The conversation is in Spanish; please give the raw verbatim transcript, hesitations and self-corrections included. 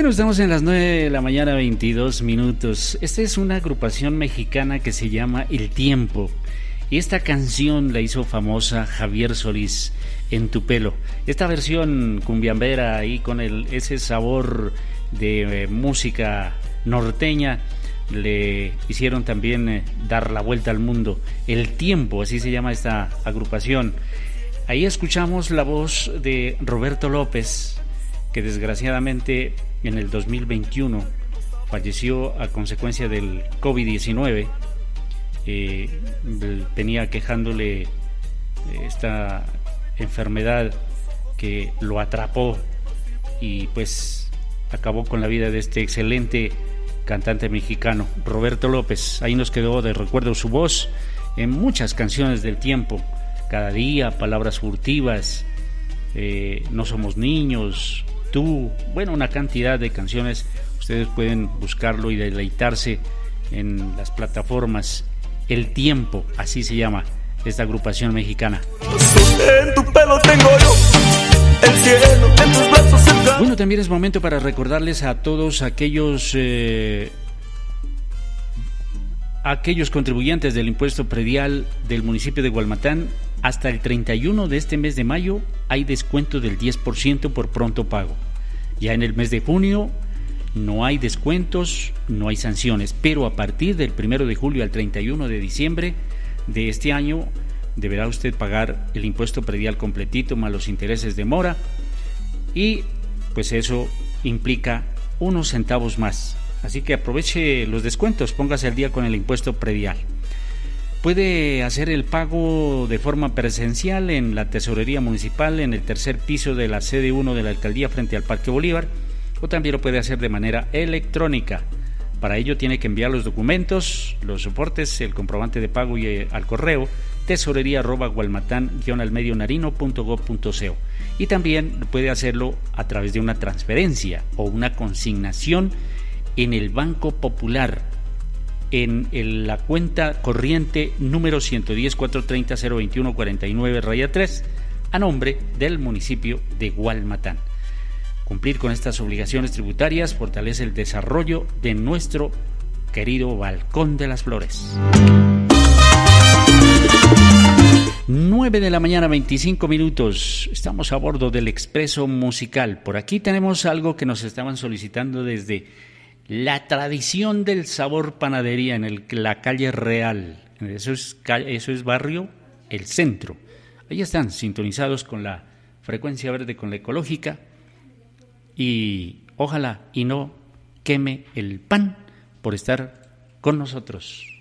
Bueno, estamos en las nueve de la mañana, veintidós minutos. Esta es una agrupación mexicana que se llama El Tiempo. Y esta canción la hizo famosa Javier Solís, En tu pelo. Esta versión cumbiambera ahí con el, ese sabor de eh, música norteña le hicieron también eh, dar la vuelta al mundo. El Tiempo, así se llama esta agrupación. Ahí escuchamos la voz de Roberto López, que desgraciadamente en el dos mil veintiuno falleció a consecuencia del COVID diecinueve. Eh, tenía quejándole esta enfermedad que lo atrapó y pues acabó con la vida de este excelente cantante mexicano, Roberto López. Ahí nos quedó de recuerdo su voz en muchas canciones del Tiempo: Cada día, Palabras furtivas, eh, No somos niños, Tú, bueno, una cantidad de canciones. Ustedes pueden buscarlo y deleitarse en las plataformas. El Tiempo, así se llama esta agrupación mexicana. En tu pelo tengo yo el cielo, en tus brazos el campo. Bueno, también es momento para recordarles a todos aquellos eh, aquellos contribuyentes del impuesto predial del municipio de Gualmatán. Hasta el treinta y uno de este mes de mayo hay descuento del diez por ciento por pronto pago. Ya en el mes de junio no hay descuentos, no hay sanciones, pero a partir del primero de julio al treinta y uno de diciembre de este año deberá usted pagar el impuesto predial completito más los intereses de mora, y pues eso implica unos centavos más. Así que aproveche los descuentos, póngase al día con el impuesto predial. Puede hacer el pago de forma presencial en la Tesorería Municipal, en el tercer piso de la sede uno de la Alcaldía frente al Parque Bolívar, o también lo puede hacer de manera electrónica. Para ello tiene que enviar los documentos, los soportes, el comprobante de pago y eh, al correo tesorería arroba gualmatán guion al medio narino punto gob punto co, y también puede hacerlo a través de una transferencia o una consignación en el Banco Popular, en el, la cuenta corriente número ciento diez, cuatrocientos treinta, cero veintiuno, cuarenta y nueve, raya tres, a nombre del municipio de Gualmatán. Cumplir con estas obligaciones tributarias fortalece el desarrollo de nuestro querido Balcón de las Flores. nueve de la mañana, veinticinco minutos. Estamos a bordo del Expreso Musical. Por aquí tenemos algo que nos estaban solicitando desde la tradición del sabor panadería en el, la calle Real. Eso es, eso es barrio El Centro. Ahí están sintonizados con la frecuencia verde, con la ecológica. Y ojalá y no queme el pan por estar con nosotros.